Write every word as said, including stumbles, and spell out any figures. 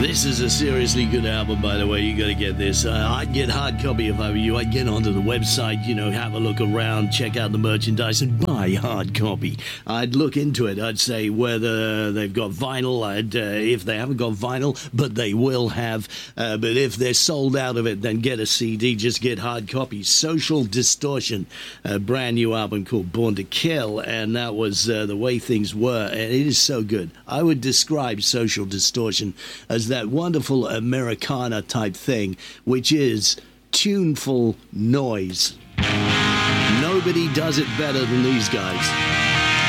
This is a seriously good album, by the way. You got to get this. Uh, I'd get hard copy if I were you. I'd get onto the website, you know, have a look around, check out the merchandise, and buy hard copy. I'd look into it. I'd say whether they've got vinyl. I'd, uh, if they haven't got vinyl, but they will have. Uh, but if they're sold out of it, then get a C D. Just get hard copy. Social Distortion, a brand new album called Born to Kill, and that was uh, the way things were. And it is so good. I would describe Social Distortion as that wonderful Americana type thing, which is tuneful noise. Nobody does it better than these guys.